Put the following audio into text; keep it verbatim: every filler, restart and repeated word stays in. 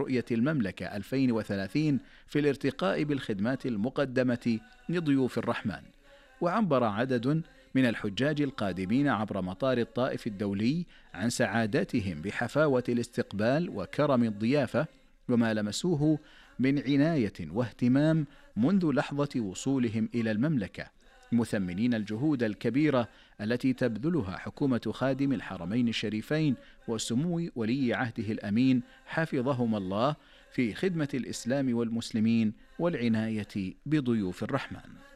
رؤية المملكة ألفين وثلاثين في الارتقاء بالخدمات المقدمة لضيوف الرحمن. وعبر عدد من الحجاج القادمين عبر مطار الطائف الدولي عن سعادتهم بحفاوة الاستقبال وكرم الضيافة وما لمسوه من عناية واهتمام منذ لحظة وصولهم إلى المملكة، مثمنين الجهود الكبيرة التي تبذلها حكومة خادم الحرمين الشريفين وسمو ولي عهده الأمين حفظهما الله في خدمة الإسلام والمسلمين والعناية بضيوف الرحمن.